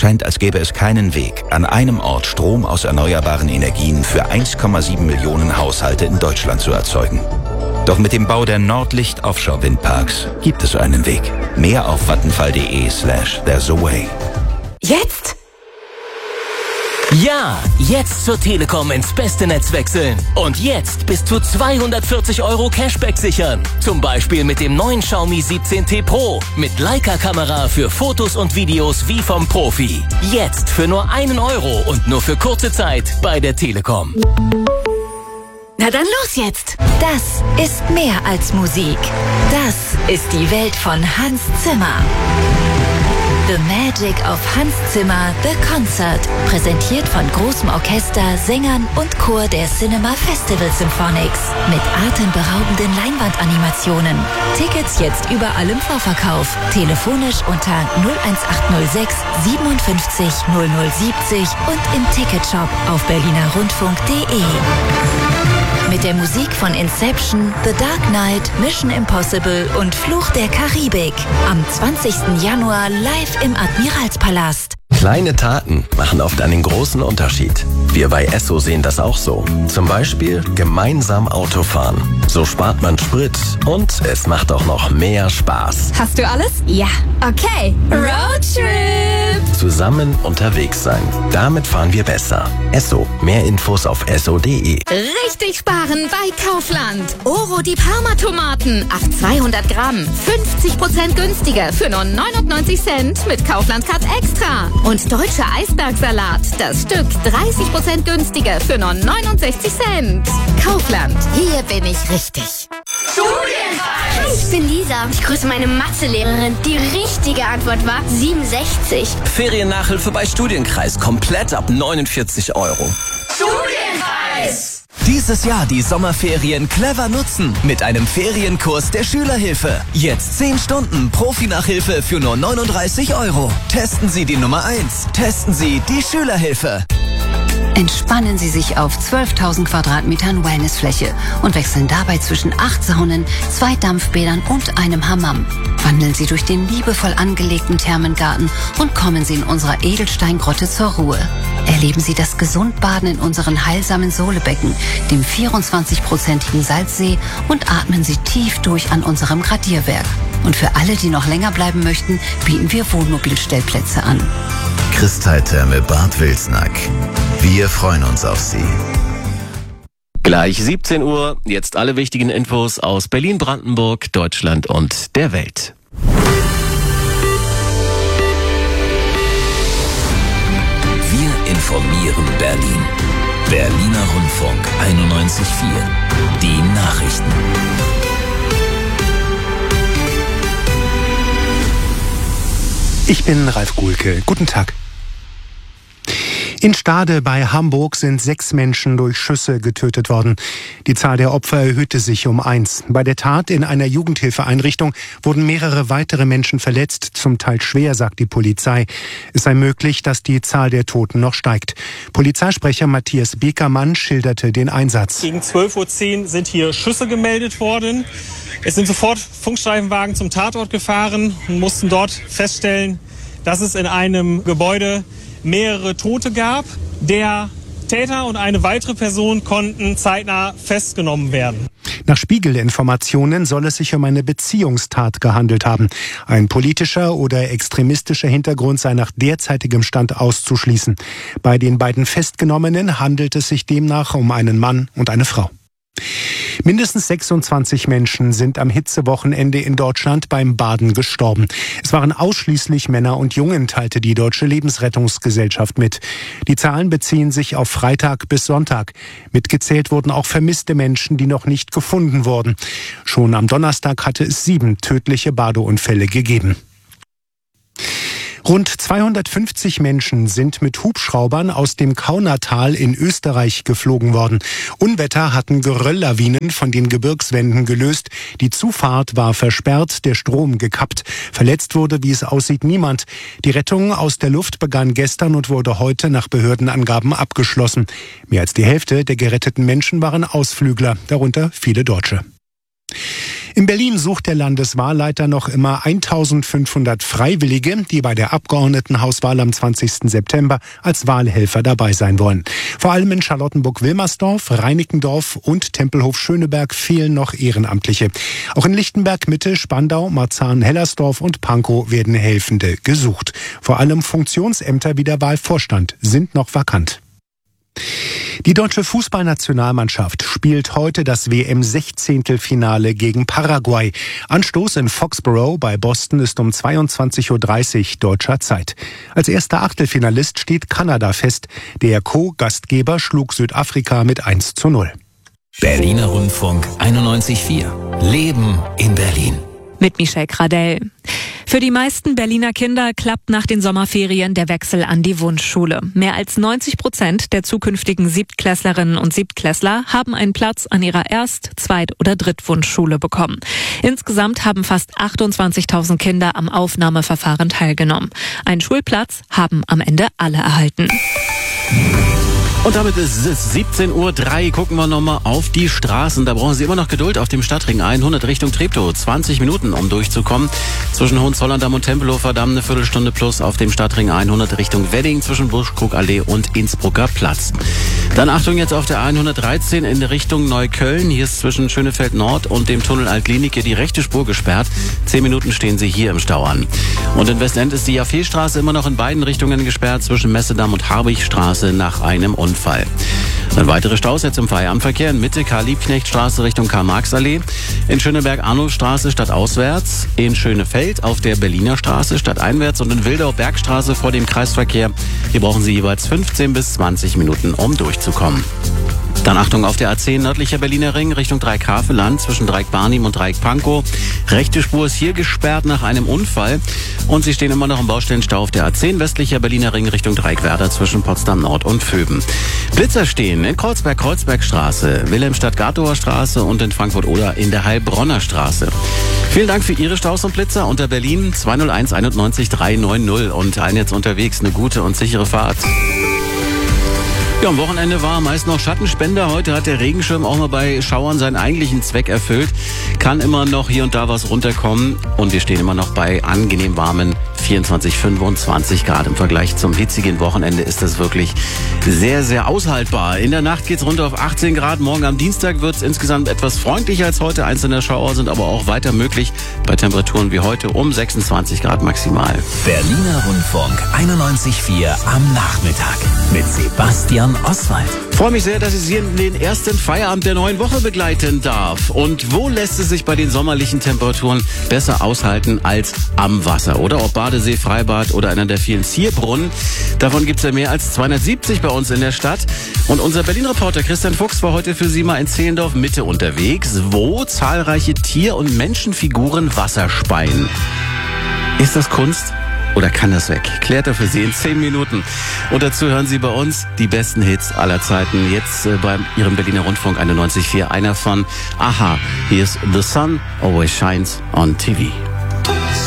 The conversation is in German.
scheint, als gäbe es keinen Weg, an einem Ort Strom aus erneuerbaren Energien für 1,7 Millionen Haushalte in Deutschland zu erzeugen. Doch mit dem Bau der Nordlicht Offshore Windparks gibt es einen Weg. Mehr auf vattenfall.de/there's a way. Jetzt? Ja, jetzt zur Telekom ins beste Netz wechseln. Und jetzt bis zu 240 € Cashback sichern. Zum Beispiel mit dem neuen Xiaomi 17T Pro. Mit Leica-Kamera für Fotos und Videos wie vom Profi. Jetzt für nur 1 € und nur für kurze Zeit bei der Telekom. Na dann los jetzt. Das ist mehr als Musik. Das ist die Welt von Hans Zimmer. The Magic of Hans Zimmer, The Concert. Präsentiert von großem Orchester, Sängern und Chor der Cinema Festival Symphonics. Mit atemberaubenden Leinwandanimationen. Tickets jetzt überall im Vorverkauf. Telefonisch unter 01806 57 0070 und im Ticketshop auf berlinerrundfunk.de. Mit der Musik von Inception, The Dark Knight, Mission Impossible und Fluch der Karibik. Am 20. Januar live im Admiralspalast. Kleine Taten machen oft einen großen Unterschied. Wir bei Esso sehen das auch so. Zum Beispiel gemeinsam Autofahren. So spart man Sprit und es macht auch noch mehr Spaß. Hast du alles? Ja. Okay. Roadtrip! Zusammen unterwegs sein. Damit fahren wir besser. Esso. Mehr Infos auf esso.de. Richtig sparen bei Kaufland. Oro die Parma-Tomaten. 200 Gramm. 50% günstiger für nur 99 Cent mit Kaufland Card Extra. Und deutscher Eisbergsalat. Das Stück 30% günstiger für nur 69 Cent. Kaufland. Hier bin ich richtig. Studienreis! Ich bin Lisa. Ich grüße meine Mathelehrerin. Die richtige Antwort war 67. Feriennachhilfe bei Studienkreis. Komplett ab 49 €. Studienreis! Dieses Jahr die Sommerferien clever nutzen mit einem Ferienkurs der Schülerhilfe. Jetzt 10 Stunden Profi-Nachhilfe für nur 39 €. Testen Sie die Nummer 1. Testen Sie die Schülerhilfe. Entspannen Sie sich auf 12.000 Quadratmetern Wellnessfläche und wechseln dabei zwischen 8 Saunen, 2 Dampfbädern und einem Hammam. Wandeln Sie durch den liebevoll angelegten Thermengarten und kommen Sie in unserer Edelsteingrotte zur Ruhe. Erleben Sie das Gesundbaden in unseren heilsamen Sohlebecken, dem 24-prozentigen Salzsee und atmen Sie tief durch an unserem Gradierwerk. Und für alle, die noch länger bleiben möchten, bieten wir Wohnmobilstellplätze an. Kristalltherme Bad Wilsnack. Wir freuen uns auf Sie. Gleich 17 Uhr, jetzt alle wichtigen Infos aus Berlin, Brandenburg, Deutschland und der Welt. Wir informieren Berlin. Berliner Rundfunk 91.4. Die Nachrichten. Ich bin Ralf Guhlke. Guten Tag. In Stade bei Hamburg sind 6 Menschen durch Schüsse getötet worden. Die Zahl der Opfer erhöhte sich um 1. Bei der Tat in einer Jugendhilfeeinrichtung wurden mehrere weitere Menschen verletzt, zum Teil schwer, sagt die Polizei. Es sei möglich, dass die Zahl der Toten noch steigt. Polizeisprecher Matthias Bekermann schilderte den Einsatz. Gegen 12:10 Uhr sind hier Schüsse gemeldet worden. Es sind sofort Funkstreifenwagen zum Tatort gefahren und mussten dort feststellen, dass es in einem Gebäude mehrere Tote gab. Der Täter und eine weitere Person konnten zeitnah festgenommen werden. Nach Spiegel-Informationen soll es sich um eine Beziehungstat gehandelt haben. Ein politischer oder extremistischer Hintergrund sei nach derzeitigem Stand auszuschließen. Bei den beiden Festgenommenen handelt es sich demnach um einen Mann und eine Frau. Mindestens 26 Menschen sind am Hitzewochenende in Deutschland beim Baden gestorben. Es waren ausschließlich Männer und Jungen, teilte die Deutsche Lebensrettungsgesellschaft mit. Die Zahlen beziehen sich auf Freitag bis Sonntag. Mitgezählt wurden auch vermisste Menschen, die noch nicht gefunden wurden. Schon am Donnerstag hatte es 7 tödliche Badeunfälle gegeben. Rund 250 Menschen sind mit Hubschraubern aus dem Kaunertal in Österreich geflogen worden. Unwetter hatten Gerölllawinen von den Gebirgswänden gelöst. Die Zufahrt war versperrt, der Strom gekappt. Verletzt wurde, wie es aussieht, niemand. Die Rettung aus der Luft begann gestern und wurde heute nach Behördenangaben abgeschlossen. Mehr als die Hälfte der geretteten Menschen waren Ausflügler, darunter viele Deutsche. In Berlin sucht der Landeswahlleiter noch immer 1500 Freiwillige, die bei der Abgeordnetenhauswahl am 20. September als Wahlhelfer dabei sein wollen. Vor allem in Charlottenburg-Wilmersdorf, Reinickendorf und Tempelhof-Schöneberg fehlen noch Ehrenamtliche. Auch in Lichtenberg-Mitte, Spandau, Marzahn-Hellersdorf und Pankow werden Helfende gesucht. Vor allem Funktionsämter wie der Wahlvorstand sind noch vakant. Die deutsche Fußballnationalmannschaft spielt heute das WM-16-Finale gegen Paraguay. Anstoß in Foxborough bei Boston ist um 22:30 Uhr deutscher Zeit. Als erster Achtelfinalist steht Kanada fest. Der Co-Gastgeber schlug Südafrika mit 1:0. Berliner Rundfunk 91.4. Leben in Berlin. Mit Michelle Gradell. Für die meisten Berliner Kinder klappt nach den Sommerferien der Wechsel an die Wunschschule. Mehr als 90% der zukünftigen Siebtklässlerinnen und Siebtklässler haben einen Platz an ihrer Erst-, Zweit- oder Drittwunschschule bekommen. Insgesamt haben fast 28.000 Kinder am Aufnahmeverfahren teilgenommen. Einen Schulplatz haben am Ende alle erhalten. Und damit ist es 17:03 Uhr. Gucken wir nochmal auf die Straßen. Da brauchen Sie immer noch Geduld auf dem Stadtring 100 Richtung Treptow. 20 Minuten, um durchzukommen. Zwischen Hohenzollern-Damm und Tempelhofer Damm eine Viertelstunde plus auf dem Stadtring 100 Richtung Wedding zwischen Buschkrugallee und Innsbrucker Platz. Dann Achtung jetzt auf der 113 in Richtung Neukölln. Hier ist zwischen Schönefeld Nord und dem Tunnel Altklinike die rechte Spur gesperrt. 10 Minuten stehen Sie hier im Stau an. Und in Westend ist die Jaffeestraße immer noch in beiden Richtungen gesperrt zwischen Messedamm und Harbichstraße nach einem Unfall. Dann weitere Staus jetzt im Feierabendverkehr in Mitte Karl-Liebknecht-Straße Richtung Karl-Marx-Allee, in Schöneberg-Arnulfstraße stadtauswärts, in Schönefeld auf der Berliner Straße stadteinwärts und in Wildau-Bergstraße vor dem Kreisverkehr. Hier brauchen Sie jeweils 15 bis 20 Minuten, um durchzukommen. Dann Achtung auf der A10 nördlicher Berliner Ring Richtung Dreieck-Haveland zwischen Dreieck-Barnim und Dreieck-Pankow. Rechte Spur ist hier gesperrt nach einem Unfall und Sie stehen immer noch im Baustellenstau auf der A10 westlicher Berliner Ring Richtung Dreieck-Werder zwischen Potsdam Nord und Vöben. Blitzer stehen in Kreuzberg-Kreuzbergstraße, Wilhelmstadt-Gatower Straße und in Frankfurt-Oder in der Heilbronner Straße. Vielen Dank für Ihre Staus und Blitzer unter Berlin 201 91 390 und allen jetzt unterwegs eine gute und sichere Fahrt. Ja, am Wochenende war meist noch Schattenspender. Heute hat der Regenschirm auch mal bei Schauern seinen eigentlichen Zweck erfüllt. Kann immer noch hier und da was runterkommen. Und wir stehen immer noch bei angenehm warmen 24, 25 Grad. Im Vergleich zum hitzigen Wochenende ist das wirklich sehr, sehr aushaltbar. In der Nacht geht's runter auf 18 Grad. Morgen am Dienstag wird's insgesamt etwas freundlicher als heute. Einzelne Schauer sind aber auch weiter möglich bei Temperaturen wie heute um 26 Grad maximal. Berliner Rundfunk 91.4 am Nachmittag mit Sebastian Oswald. Ich freue mich sehr, dass ich Sie in den ersten Feierabend der neuen Woche begleiten darf. Und wo lässt es sich bei den sommerlichen Temperaturen besser aushalten als am Wasser? Oder ob Badesee, Freibad oder einer der vielen Zierbrunnen. Davon gibt es ja mehr als 270 bei uns in der Stadt. Und unser Berlin-Reporter Christian Fuchs war heute für Sie mal in Zehlendorf Mitte unterwegs, wo zahlreiche Tier- und Menschenfiguren Wasser speien. Ist das Kunst? Oder kann das weg? Klärt er für Sie in 10 Minuten. Und dazu hören Sie bei uns die besten Hits aller Zeiten. Jetzt bei Ihrem Berliner Rundfunk 91.4. Einer von Aha. Hier ist The Sun Always Shines on TV.